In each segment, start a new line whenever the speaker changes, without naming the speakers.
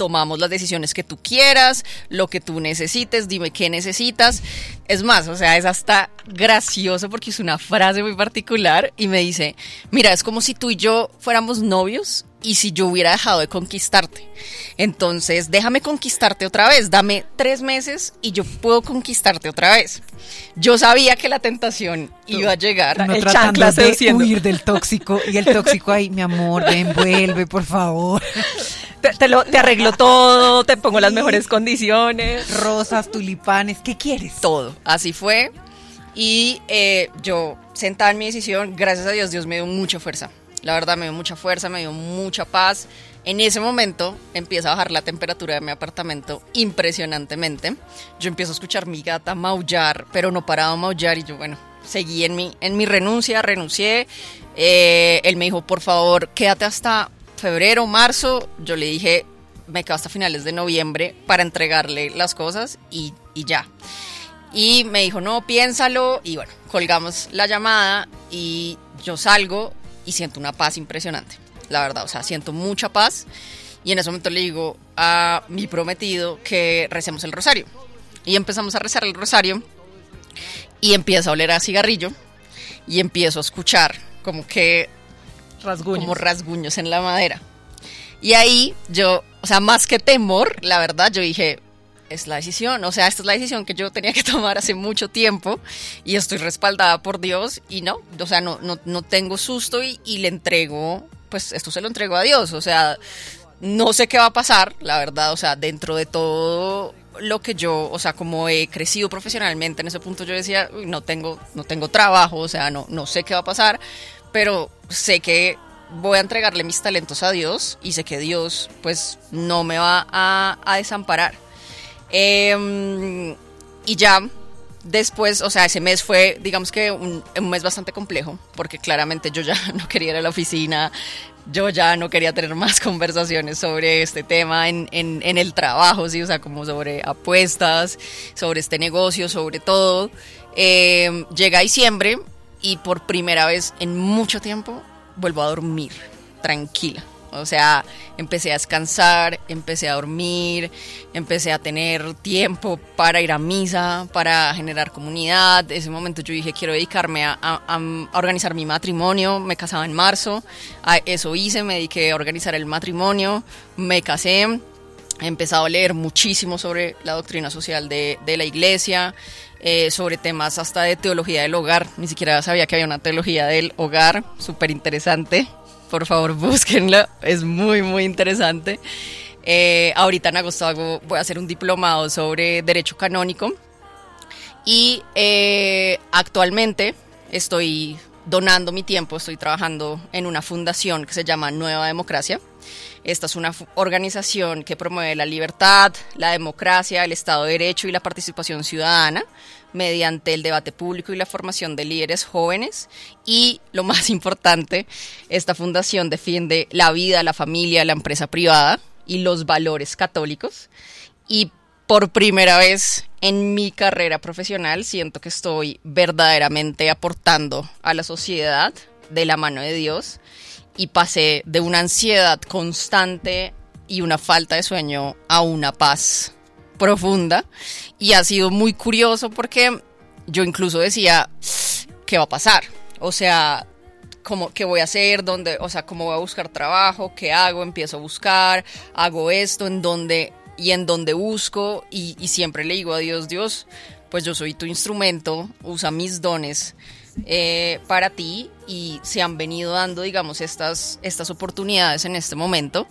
tomamos las decisiones que tú quieras, lo que tú necesites, dime qué necesitas. Es más, o sea, es hasta gracioso porque es una frase muy particular y me dice, mira, es como si tú y yo fuéramos novios y si yo hubiera dejado de conquistarte. Entonces, déjame conquistarte otra vez, dame 3 meses y yo puedo conquistarte otra vez. Yo sabía que la tentación iba a llegar.
Uno
El
tratando
chancla
de huir del tóxico y el tóxico ahí, mi amor, ven, vuelve, por favor.
Te arreglo todo, te pongo las mejores condiciones.
Rosas, tulipanes, ¿qué quieres?
Todo, así fue. Y yo sentada en mi decisión, gracias a Dios, Dios me dio mucha fuerza. La verdad me dio mucha fuerza, me dio mucha paz. En ese momento empieza a bajar la temperatura de mi apartamento impresionantemente. Yo empiezo a escuchar mi gata maullar, pero no paraba de maullar y yo, bueno, seguí en mi renuncié. Él me dijo, por favor, quédate hasta febrero, marzo. Yo le dije, me quedo hasta finales de noviembre para entregarle las cosas y ya. Y me dijo, no, piénsalo. Y bueno, colgamos la llamada y yo salgo y siento una paz impresionante, la verdad, o sea, siento mucha paz. Y en ese momento le digo a mi prometido que recemos el rosario. Y empezamos a rezar el rosario y empieza a oler a cigarrillo y empiezo a escuchar como rasguños en la madera. Y ahí yo, o sea, más que temor, la verdad, yo dije, es la decisión, o sea, esta es la decisión que yo tenía que tomar hace mucho tiempo y estoy respaldada por Dios y no, o sea, no tengo susto y le entrego, pues esto se lo entrego a Dios, o sea, no sé qué va a pasar, la verdad, o sea, dentro de todo lo que yo, o sea, como he crecido profesionalmente, en ese punto yo decía, uy, no tengo trabajo, o sea, no sé qué va a pasar, pero sé que voy a entregarle mis talentos a Dios y sé que Dios, pues, no me va a desamparar. Y ya después, o sea, ese mes fue, digamos que un mes bastante complejo, porque claramente yo ya no quería ir a la oficina, yo ya no quería tener más conversaciones sobre este tema en el trabajo, sí, o sea, como sobre apuestas, sobre este negocio, sobre todo. Llega diciembre y por primera vez en mucho tiempo vuelvo a dormir tranquila. O sea, empecé a descansar, empecé a dormir, empecé a tener tiempo para ir a misa, para generar comunidad. En ese momento yo dije, quiero dedicarme a organizar mi matrimonio. Me casaba en marzo, eso hice, me dediqué a organizar el matrimonio, me casé. He empezado a leer muchísimo sobre la doctrina social de la iglesia, sobre temas hasta de teología del hogar. Ni siquiera sabía que había una teología del hogar, súper interesante. Por favor, búsquenlo, es muy, muy interesante. Ahorita en agosto voy a hacer un diplomado sobre derecho canónico y actualmente estoy donando mi tiempo, estoy trabajando en una fundación que se llama Nueva Democracia. Esta es una organización que promueve la libertad, la democracia, el Estado de Derecho y la participación ciudadana mediante el debate público y la formación de líderes jóvenes. Y lo más importante, esta fundación defiende la vida, la familia, la empresa privada y los valores católicos. Y por primera vez en mi carrera profesional siento que estoy verdaderamente aportando a la sociedad de la mano de Dios. Y pasé de una ansiedad constante y una falta de sueño a una paz profunda. Y ha sido muy curioso porque yo incluso decía, ¿qué va a pasar? O sea, ¿qué voy a hacer? ¿Dónde? O sea, ¿cómo voy a buscar trabajo? ¿Qué hago? Empiezo a buscar, hago esto, ¿en dónde busco? Y siempre le digo a Dios, Dios, pues yo soy tu instrumento, usa mis dones para ti, y se han venido dando, digamos, estas oportunidades en este momento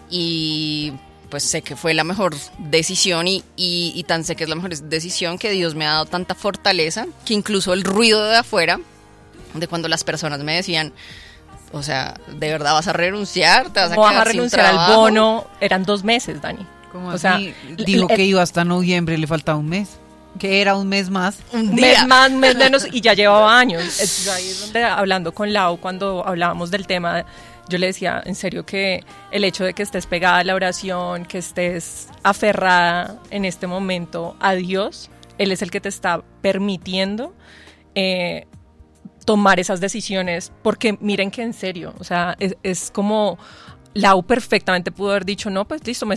y pues sé que fue la mejor decisión y tan sé que es la mejor decisión que Dios me ha dado tanta fortaleza que incluso el ruido de afuera, de cuando las personas me decían, o sea, ¿de verdad vas a renunciar? ¿Te vas a quedar
vas a renunciar
sin trabajo?
al bono? Eran 2 meses, Dani.
¿Cómo
O
así?
sea,
Dijo que iba hasta noviembre, le faltaba un mes. Que era un mes más.
Un mes más, un mes menos, y ya llevaba años. Ahí es donde, hablando con Lau, cuando hablábamos del tema, yo le decía, en serio, que el hecho de que estés pegada a la oración, que estés aferrada en este momento a Dios, Él es el que te está permitiendo tomar esas decisiones, porque miren que en serio, o sea, es como Lau perfectamente pudo haber dicho, no, pues listo, me